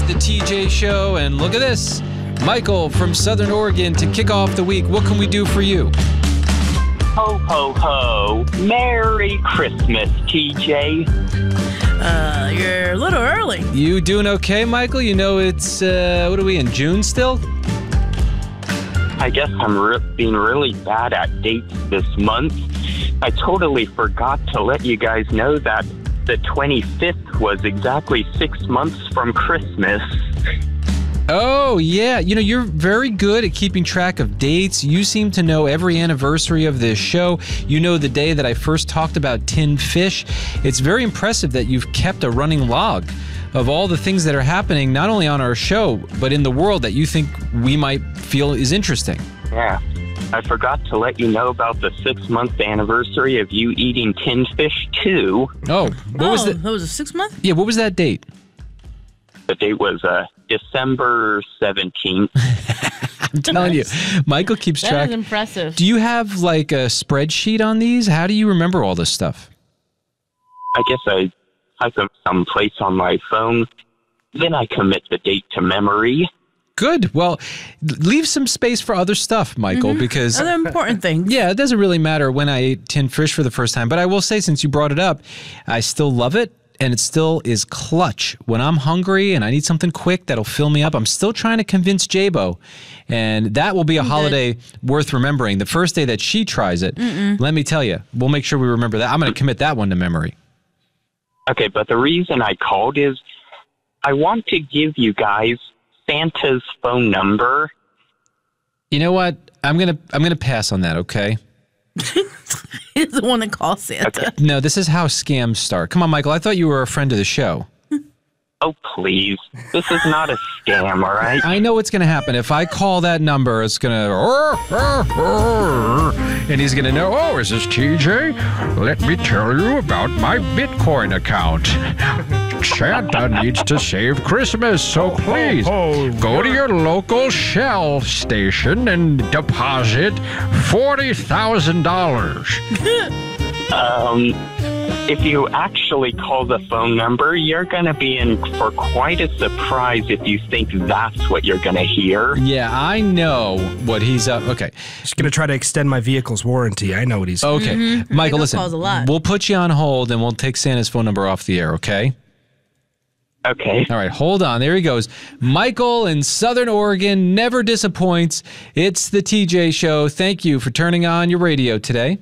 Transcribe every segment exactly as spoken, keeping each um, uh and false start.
The T J Show, and look at this. Michael from Southern Oregon to kick off the week. What can we do for you? Ho, ho, ho. Merry Christmas, T J. Uh, you're a little early. You doing okay, Michael? You know it's, uh, what are we, in June still? I guess I'm re- being really bad at dates this month. I totally forgot to let you guys know that the twenty-fifth was exactly six months from Christmas. Oh, yeah. You know, you're very good at keeping track of dates. You seem to know every anniversary of this show. You know the day that I first talked about tinned fish. It's very impressive that you've kept a running log of all the things that are happening, not only on our show, but in the world that you think we might feel is interesting. Yeah. I forgot to let you know about the six-month anniversary of you eating tinned fish, too. Oh, what oh, was that? That was a six-month? Yeah, what was that date? The date was uh, December seventeenth. I'm telling you, Michael keeps That track. is impressive. Do you have like a spreadsheet on these? How do you remember all this stuff? I guess I have them someplace on my phone. Then I commit the date to memory. Good. Well, leave some space for other stuff, Michael, Mm-hmm. because... Other important things. Yeah, it doesn't really matter when I ate tinned fish for the first time. But I will say, since you brought it up, I still love it. And it still is clutch. When I'm hungry and I need something quick that'll fill me up, I'm still trying to convince J-Bo. And that will be a holiday worth remembering. The first day that she tries it, Mm-mm. let me tell you, we'll make sure we remember that. I'm going to commit that one to memory. Okay, but the reason I called is I want to give you guys Santa's phone number. You know what? I'm going to I'm going to pass on that, okay? He's the one that calls Santa. Okay. No, this is how scams start. Come on, Michael. I thought you were a friend of the show. Oh, please. This is not a scam, all right? I know what's going to happen. If I call that number, it's going to... And he's going to know, oh, is this T J? Let me tell you about my Bitcoin account. Santa needs to save Christmas, so please go to your local Shell station and deposit forty thousand dollars. Um... If you actually call the phone number, you're going to be in for quite a surprise if you think that's what you're going to hear. Yeah, I know what he's up. Okay. Just going to try to extend my vehicle's warranty. I know what he's Okay. Mm-hmm. Michael, Michael listen. calls a lot. We'll put you on hold and we'll take Santa's phone number off the air, okay? Okay. All right, hold on. There he goes. Michael in Southern Oregon never disappoints. It's the T J Show. Thank you for turning on your radio today.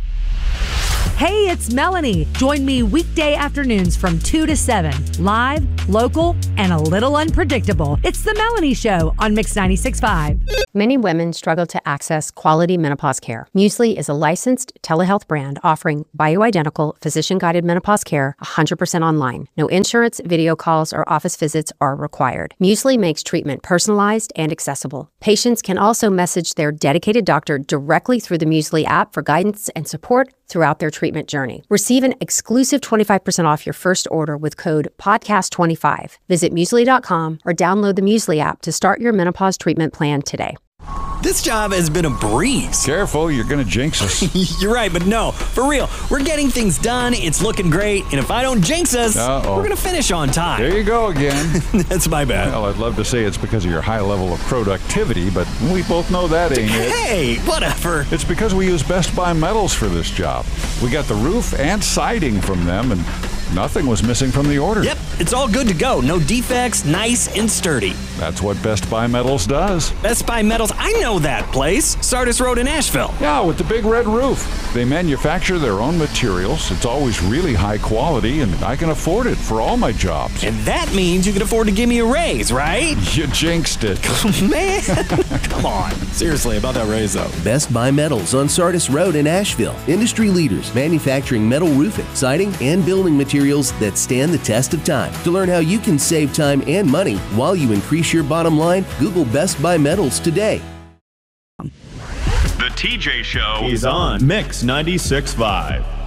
Hey, it's Melanie. Join me weekday afternoons from two to seven. Live, local, and a little unpredictable. It's The Melanie Show on Mix ninety-six point five. Many women struggle to access quality menopause care. Muesli is a licensed telehealth brand offering bioidentical, physician-guided menopause care one hundred percent online. No insurance, video calls, or office visits are required. Muesli makes treatment personalized and accessible. Patients can also message their dedicated doctor directly through the Muesli app for guidance and support throughout their treatment journey. Receive an exclusive twenty-five percent off your first order with code podcast twenty-five. Visit Muesli dot com or download the Muesli app to start your menopause treatment plan today. This job has been a breeze. Careful, you're going to jinx us. You're right, but no, for real. We're getting things done. It's looking great. And if I don't jinx us, Uh-oh. we're going to finish on time. There you go again. That's my bad. Well, I'd love to say it's because of your high level of productivity, but we both know that ain't it. Hey, whatever. It's because we use Best Buy Metals for this job. We got the roof and siding from them, and nothing was missing from the order. Yep, it's all good to go. No defects, nice and sturdy. That's what Best Buy Metals does. Best Buy Metals, I know that place. Sardis Road in Asheville. Yeah, with the big red roof. They manufacture their own materials. It's always really high quality, and I can afford it for all my jobs. And that means you can afford to give me a raise, right? You jinxed it. Man, come on. Seriously, about that raise, though. Best Buy Metals on Sardis Road in Asheville. Industry leaders manufacturing metal roofing, siding, and building materials that stand the test of time. To learn how you can save time and money while you increase your bottom line, Google Best Buy Metals today. The T J Show is on Mix ninety-six point five.